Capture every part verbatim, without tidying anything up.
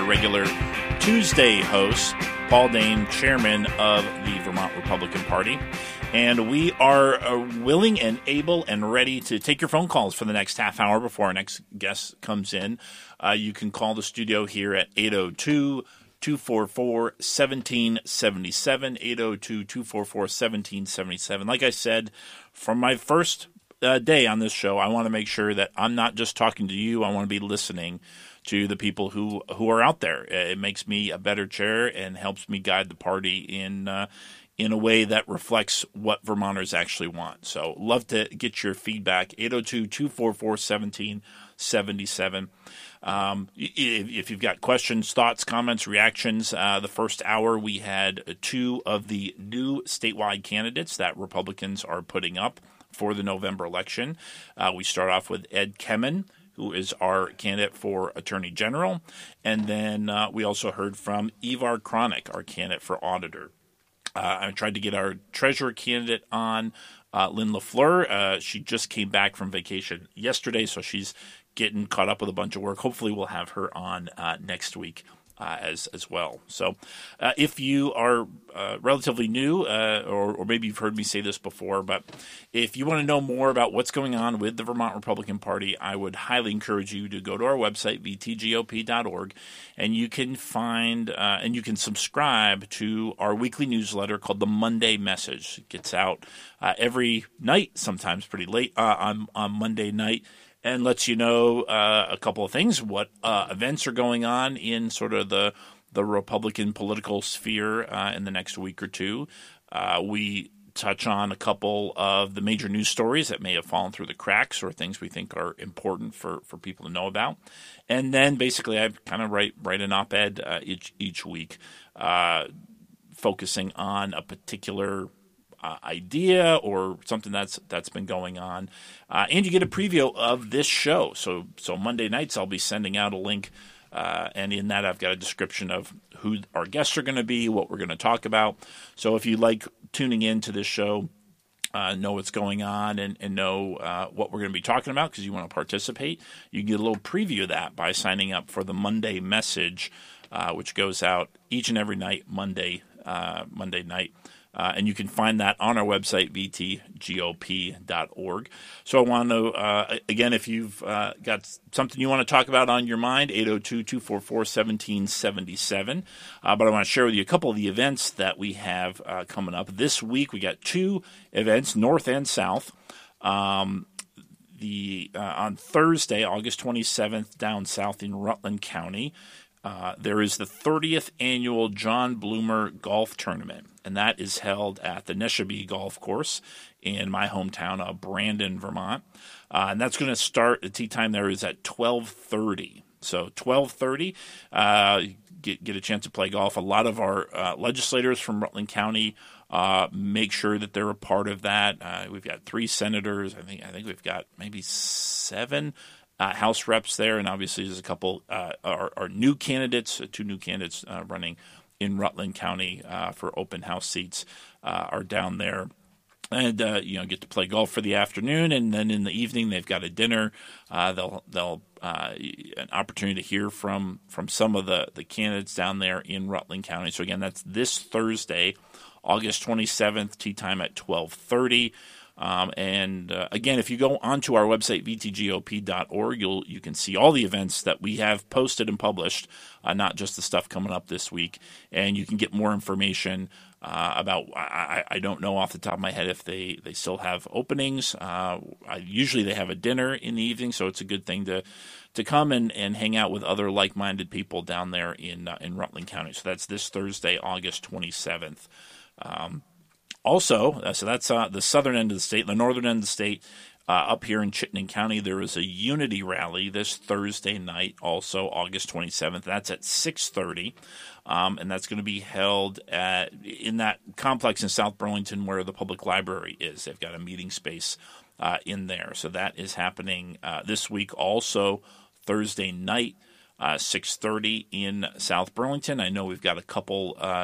your regular Tuesday host, Paul Dane, chairman of the Vermont Republican Party. And we are uh, willing and able and ready to take your phone calls for the next half hour before our next guest comes in. Uh, you can call the studio here at eight oh two, two four four, one seven seven seven, eight oh two, two four four, one seven seven seven. Like I said, from my first uh, day on this show, I want to make sure that I'm not just talking to you. I want to be listening to the people who, who are out there. It makes me a better chair and helps me guide the party in uh, in a way that reflects what Vermonters actually want. So love to get your feedback, eight oh two, two four four, one seven seven seven. Um, if, if you've got questions, thoughts, comments, reactions, uh, the first hour we had two of the new statewide candidates that Republicans are putting up for the November election. Uh, we start off with Ed Kemen, who is our candidate for Attorney General. And then uh, we also heard from Ivar Kronick, our candidate for Auditor. Uh, I tried to get our treasurer candidate on, uh, Lynn LaFleur. Uh, she just came back from vacation yesterday, so she's getting caught up with a bunch of work. Hopefully we'll have her on uh, next week uh, as as well. So uh, if you are uh, relatively new, uh, or, or maybe you've heard me say this before, but if you want to know more about what's going on with the Vermont Republican Party, I would highly encourage you to go to our website, v t g o p dot org, and you can find uh, and you can subscribe to our weekly newsletter called the Monday Message. It gets out uh, every night, sometimes pretty late uh, on, on Monday night, and lets you know uh, a couple of things, what uh, events are going on in sort of the the Republican political sphere uh, in the next week or two. Uh, we touch on a couple of the major news stories that may have fallen through the cracks or things we think are important for, for people to know about. And then basically I kind of write, write an op-ed uh, each, each week uh, focusing on a particular Uh, idea or something that's that's been going on, uh, and you get a preview of this show. So so Monday nights I'll be sending out a link, uh, and in that I've got a description of who our guests are going to be, what we're going to talk about. So if you like tuning in to this show, uh, know what's going on and, and know uh, what we're going to be talking about because you want to participate, you can get a little preview of that by signing up for the Monday Message, uh, which goes out each and every night, Monday uh, Monday night. Uh, and you can find that on our website, v t g o p dot org. So I want to, uh, again, if you've uh, got something you want to talk about on your mind, eight oh two, two four four, one seven seven seven. Uh, but I want to share with you a couple of the events that we have uh, coming up. This week we got two events, north and south. Um, the uh, on Thursday, August twenty-seventh, down south in Rutland County, Uh, there is the thirtieth annual John Bloomer Golf Tournament, and that is held at the Neshabie Golf Course in my hometown of Brandon, Vermont. Uh, and that's going to start, the tee time there is at twelve thirty. So twelve thirty, uh, get, get a chance to play golf. A lot of our uh, legislators from Rutland County uh, make sure that they're a part of that. Uh, we've got three senators. I think I think we've got maybe seven Uh, House reps there, and obviously there's a couple uh, are, are new candidates, uh, two new candidates uh, running in Rutland County uh, for open house seats uh, are down there, and uh, you know get to play golf for the afternoon, and then in the evening they've got a dinner. Uh, they'll they'll uh, an opportunity to hear from from some of the the candidates down there in Rutland County. So again, that's this Thursday, August twenty-seventh, tee time at twelve thirty. Um, and uh, again, if you go onto our website, v t g o p dot org, you'll you can see all the events that we have posted and published, uh, not just the stuff coming up this week. And you can get more information uh, about. I, I don't know off the top of my head if they, they still have openings. Uh, I, usually they have a dinner in the evening, so it's a good thing to to come and, and hang out with other like-minded people down there in uh, in Rutland County. So that's this Thursday, August twenty-seventh. Um, Also, uh, so that's uh, the southern end of the state. The northern end of the state, uh, up here in Chittenden County, there is a unity rally this Thursday night, also August twenty-seventh. That's at six thirty, um, and that's going to be held at, in that complex in South Burlington where the public library is. They've got a meeting space uh, in there. So that is happening uh, this week. Also, Thursday night, uh, six thirty in South Burlington. I know we've got a couple uh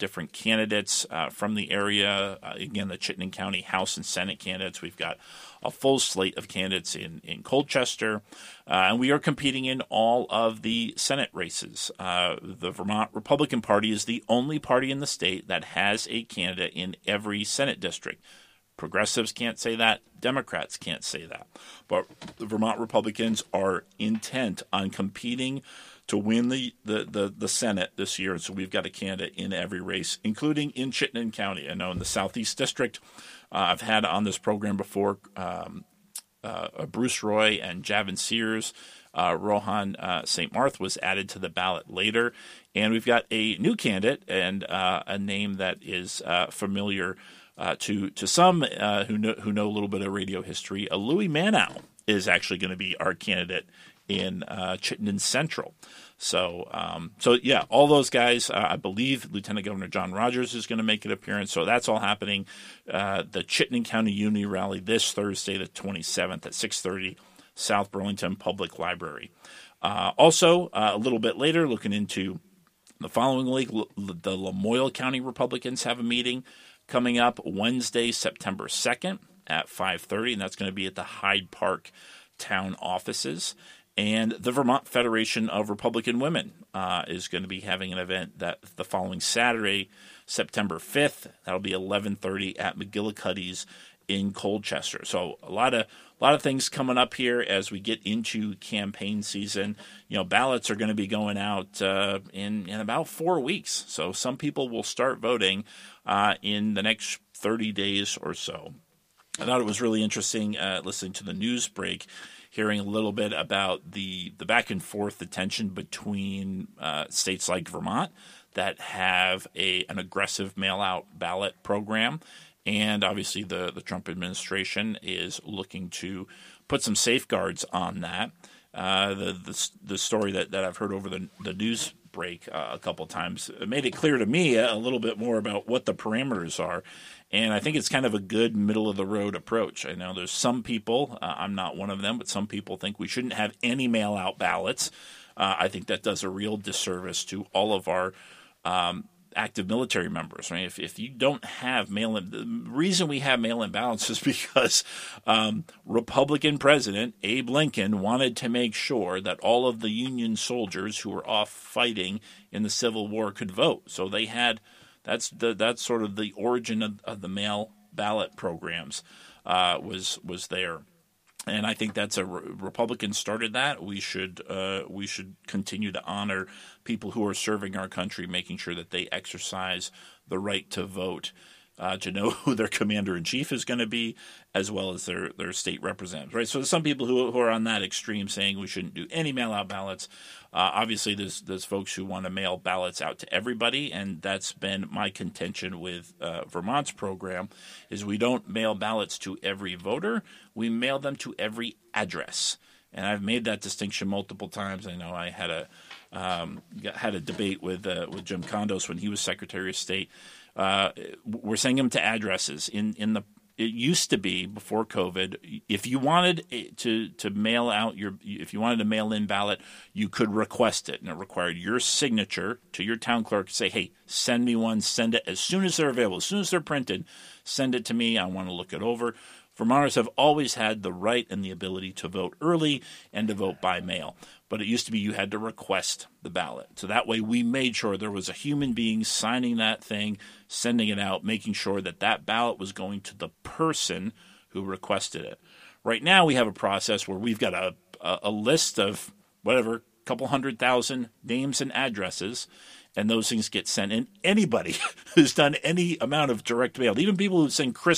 different candidates uh, from the area. Uh, again, the Chittenden County House and Senate candidates. We've got a full slate of candidates in, in Colchester, uh, and we are competing in all of the Senate races. Uh, the Vermont Republican Party is the only party in the state that has a candidate in every Senate district. Progressives can't say that. Democrats can't say that. But the Vermont Republicans are intent on competing to win the, the, the, the Senate this year. So we've got a candidate in every race, including in Chittenden County. I know in the Southeast District, uh, I've had on this program before um, uh, Bruce Roy and Javin Sears. Uh, Rohan uh, Saint Martha was added to the ballot later. And we've got a new candidate and uh, a name that is uh, familiar Uh, to to some uh, who know who know a little bit of radio history. Uh, Louis Manow is actually going to be our candidate in uh, Chittenden Central. So um, so yeah, all those guys. Uh, I believe Lieutenant Governor John Rogers is going to make an appearance. So that's all happening. Uh, the Chittenden County Unity Rally this Thursday, the twenty-seventh at six thirty, South Burlington Public Library. Uh, also, uh, a little bit later, looking into the following week, the Lamoille County Republicans have a meeting coming up Wednesday, September second at five thirty, and that's going to be at the Hyde Park town offices. And the Vermont Federation of Republican Women uh, is going to be having an event that the following Saturday, September fifth. That'll be eleven thirty at McGillicuddy's in Colchester. So a lot of a lot of things coming up here as we get into campaign season. You know, ballots are going to be going out uh, in in about four weeks. So some people will start voting uh, in the next thirty days or so. I thought it was really interesting uh, listening to the news break, hearing a little bit about the the back and forth, the tension between uh, states like Vermont that have a an aggressive mail-out ballot program. And obviously the, the Trump administration is looking to put some safeguards on that. Uh, the, the the story that, that I've heard over the, the news break uh, a couple times made it clear to me a, a little bit more about what the parameters are. And I think it's kind of a good middle-of-the-road approach. I know there's some people, uh, I'm not one of them, but some people think we shouldn't have any mail-out ballots. Uh, I think that does a real disservice to all of our um active military members, right? If if you don't have mail-in, the reason we have mail-in ballots is because um, Republican President Abe Lincoln wanted to make sure that all of the Union soldiers who were off fighting in the Civil War could vote. So they had that's the that's sort of the origin of, of the mail ballot programs uh, was was there. And I think that's a Republicans started that. We should uh, we should continue to honor people who are serving our country, making sure that they exercise the right to vote, uh, to know who their commander in chief is going to be, as well as their, their state representatives. Right. So there's some people who who are on that extreme, saying we shouldn't do any mail-out ballots. Uh, obviously, there's there's folks who want to mail ballots out to everybody, and that's been my contention with uh, Vermont's program, is we don't mail ballots to every voter, we mail them to every address. And I've made that distinction multiple times. I know I had a um, had a debate with uh, with Jim Kondos when he was Secretary of State. Uh, we're sending them to addresses in in the. It used to be before COVID, if you wanted to to mail out your, if you wanted a mail-in ballot, you could request it, and it required your signature to your town clerk to say, "Hey, send me one. Send it as soon as they're available, as soon as they're printed. Send it to me. I want to look it over." Vermonters have always had the right and the ability to vote early and to vote by mail. But it used to be you had to request the ballot. So that way we made sure there was a human being signing that thing, sending it out, making sure that that ballot was going to the person who requested it. Right now we have a process where we've got a, a, a list of whatever, a couple hundred thousand names and addresses, and those things get sent in. Anybody who's done any amount of direct mail, even people who send Christmas